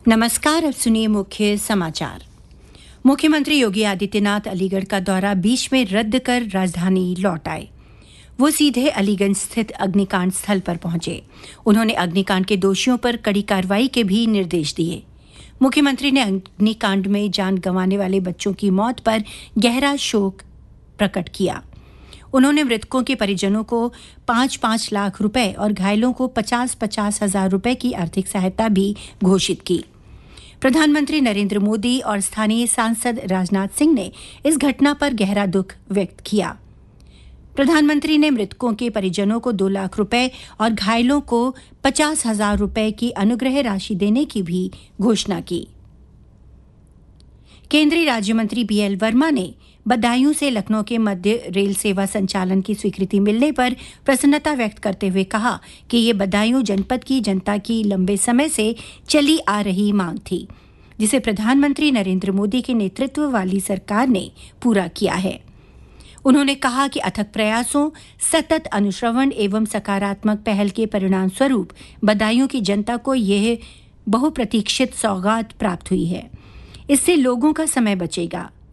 नमस्कार। अब सुनिए मुख्य समाचार। मुख्यमंत्री योगी आदित्यनाथ अलीगढ़ का दौरा बीच में रद्द कर राजधानी लौट आए। वो सीधे अलीगंज स्थित अग्निकांड स्थल पर पहुंचे। उन्होंने अग्निकांड के दोषियों पर कड़ी कार्रवाई के भी निर्देश दिए। मुख्यमंत्री ने अग्निकांड में जान गंवाने वाले बच्चों की मौत पर गहरा शोक प्रकट किया। उन्होंने मृतकों के परिजनों को 5-5 लाख रुपए और घायलों को 50-50 हजार रुपए की आर्थिक सहायता भी घोषित की। प्रधानमंत्री नरेंद्र मोदी और स्थानीय सांसद राजनाथ सिंह ने इस घटना पर गहरा दुख व्यक्त किया। प्रधानमंत्री ने मृतकों के परिजनों को 2 लाख रुपए और घायलों को 50,000 रुपए की अनुग्रह राशि देने की भी घोषणा की। केंद्रीय राज्य मंत्री बीएल वर्मा ने बदायूं से लखनऊ के मध्य रेल सेवा संचालन की स्वीकृति मिलने पर प्रसन्नता व्यक्त करते हुए कहा कि ये बदायूं जनपद की जनता की लंबे समय से चली आ रही मांग थी, जिसे प्रधानमंत्री नरेंद्र मोदी के नेतृत्व वाली सरकार ने पूरा किया है। उन्होंने कहा कि अथक प्रयासों, सतत अनुश्रवण एवं सकारात्मक पहल के परिणाम स्वरूप बदायूं की जनता को यह बहुप्रतीक्षित सौगात प्राप्त हुई है। इससे लोगों का समय बचेगा,